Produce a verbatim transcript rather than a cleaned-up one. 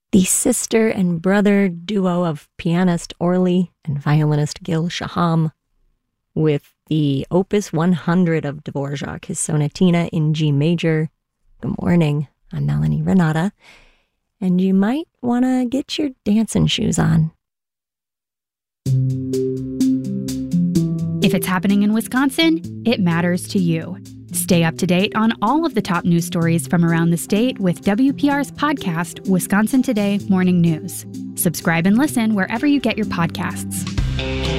the sister and brother duo of pianist Orly and violinist Gil Shaham, with the Opus one hundred of Dvorak, his Sonatina in G major. Good morning, I'm Melanie Renata, and you might want to get your dancing shoes on. If it's happening in Wisconsin, it matters to you. Stay up to date on all of the top news stories from around the state with W P R's podcast, Wisconsin Today Morning News. Subscribe and listen wherever you get your podcasts.